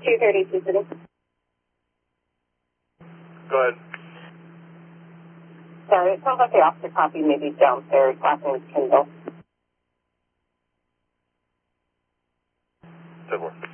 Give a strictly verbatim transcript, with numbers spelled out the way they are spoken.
two thirty-two City. Go ahead. Sorry, it sounds like the officer copy maybe downstairs. Last name is Kendall. ten four.